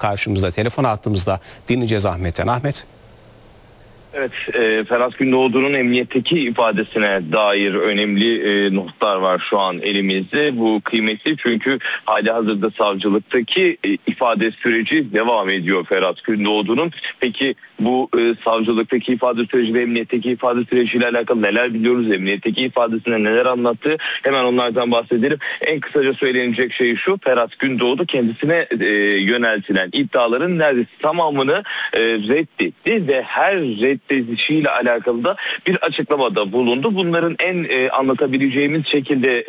karşımızda. Telefon hattımızda dinleyeceğiz Ahmet'ten. Ahmet. Evet, Ferhat Gündoğdu'nun emniyetteki ifadesine dair önemli notlar var şu an elimizde. Bu kıymetli çünkü halihazırda savcılıktaki ifade süreci devam ediyor Ferhat Gündoğdu'nun. Peki bu savcılıktaki ifade süreci ve emniyetteki ifade süreciyle alakalı neler biliyoruz? Emniyetteki ifadesinde neler anlattı? Hemen onlardan bahsedelim. En kısaca söylenecek şey şu: Ferhat Gündoğdu kendisine yöneltilen iddiaların neredeyse tamamını reddetti ve her reddedişiyle alakalı da bir açıklamada bulundu. Bunların en anlatabileceğimiz şekilde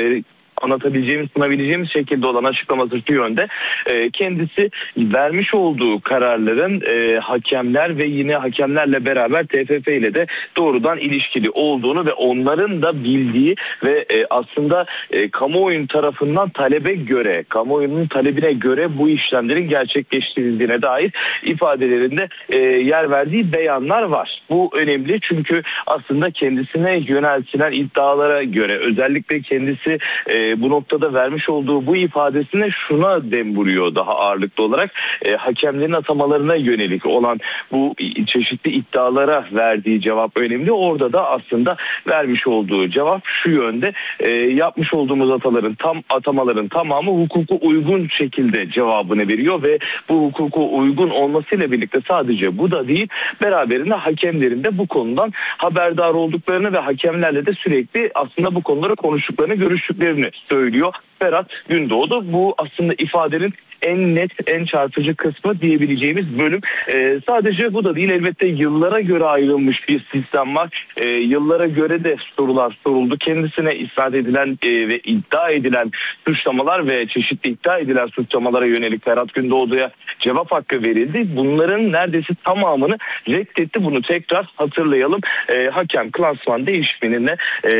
sunabileceğimiz şekilde olan açıklaması şu yönde: kendisi vermiş olduğu kararların hakemler ve yine hakemlerle beraber TFF ile de doğrudan ilişkili olduğunu ve onların da bildiği ve aslında kamuoyunun tarafından kamuoyunun talebine göre bu işlemlerin gerçekleştirildiğine dair ifadelerinde yer verdiği beyanlar var. Bu önemli çünkü aslında kendisine yöneltilen iddialara göre özellikle kendisi bu noktada vermiş olduğu bu ifadesine şuna dem vuruyor daha ağırlıklı olarak: hakemlerin atamalarına yönelik olan bu çeşitli iddialara verdiği cevap önemli. Orada da aslında vermiş olduğu cevap şu yönde: yapmış olduğumuz atamaların tamamı hukuku uygun şekilde cevabını veriyor ve bu hukuku uygun olmasıyla birlikte sadece bu da değil, beraberinde hakemlerin de bu konudan haberdar olduklarını ve hakemlerle de sürekli aslında bu konuları konuştuklarını, görüştüklerini söylüyor Ferhat Gündoğdu. Bu aslında ifadenin en net, en çarpıcı kısmı diyebileceğimiz bölüm. Sadece bu da değil, elbette yıllara göre ayrılmış bir sistem var. Yıllara göre de sorular soruldu. Kendisine isnat edilen ve iddia edilen suçlamalar ve çeşitli iddia edilen suçlamalara yönelik Ferhat Gündoğdu'ya cevap hakkı verildi. Bunların neredeyse tamamını reddetti. Bunu tekrar hatırlayalım. Hakem klasman değişiminin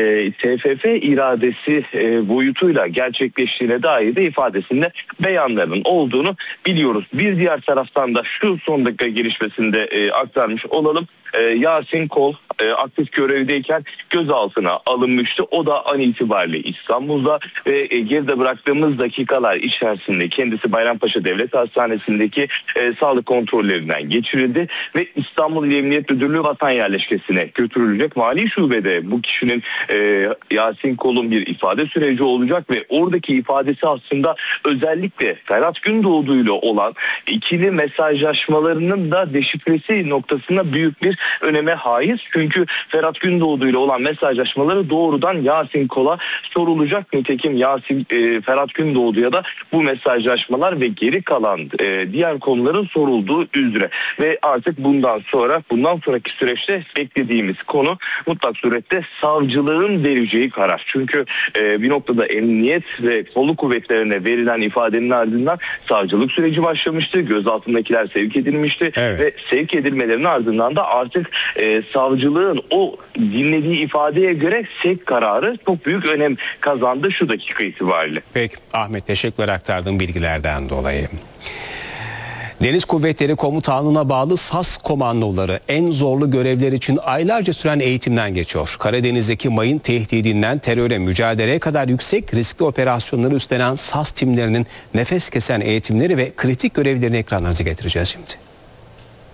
TFF iradesi boyutuyla gerçekleştiğine dair de ifadesinde beyanların olduğunu biliyoruz. Bir diğer taraftan da şu son dakika gelişmesinde aktarmış olalım. Yasin Kol aktif görevdeyken gözaltına alınmıştı. O da an itibariyle İstanbul'da ve geride bıraktığımız dakikalar içerisinde kendisi Bayrampaşa Devlet Hastanesi'ndeki sağlık kontrollerinden geçirildi ve İstanbul İl Emniyet Müdürlüğü Vatan Yerleşkesi'ne götürülecek. Mali şubede bu kişinin Yasin Kol'un bir ifade süreci olacak ve oradaki ifadesi aslında özellikle Ferhat Gündoğdu ile olan ikili mesajlaşmalarının da deşifresi noktasında büyük bir öneme haiz. Çünkü Ferhat Gündoğdu ile olan mesajlaşmaları doğrudan Yasin Kol'a sorulacak. Nitekim Ferhat Gündoğdu'ya da bu mesajlaşmalar ve geri kalan diğer konuların sorulduğu üzere ve artık bundan sonraki süreçte beklediğimiz konu mutlak surette savcılığın vereceği karar. Çünkü bir noktada emniyet ve kolluk kuvvetlerine verilen ifadenin ardından savcılık süreci başlamıştı. Gözaltındakiler sevk edilmişti. Evet. Ve sevk edilmelerinin ardından da artık savcılığın o dinlediği ifadeye göre sevk kararı çok büyük önem kazandı şu dakika itibariyle. Peki Ahmet, teşekkürler aktardığın bilgilerden dolayı. Deniz Kuvvetleri Komutanlığı'na bağlı SAS komandoları en zorlu görevler için aylarca süren eğitimden geçiyor. Karadeniz'deki mayın tehdidinden teröre mücadeleye kadar yüksek riskli operasyonları üstlenen SAS timlerinin nefes kesen eğitimleri ve kritik görevlerini ekranlarınıza getireceğiz şimdi.